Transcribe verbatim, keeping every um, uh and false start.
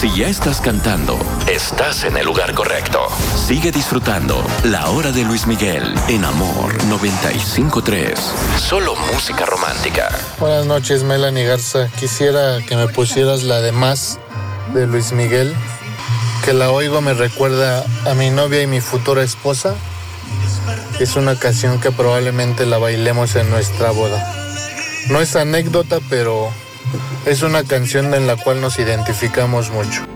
Si ya estás cantando, estás en el lugar correcto. Sigue disfrutando La Hora de Luis Miguel en Amor noventa y cinco punto tres. Solo música romántica. Buenas noches, Melanie Garza. Quisiera que me pusieras la de Más de Luis Miguel. Que la oigo me recuerda a mi novia y mi futura esposa. Es una canción que probablemente la bailemos en nuestra boda. No es anécdota, pero es una canción en la cual nos identificamos mucho.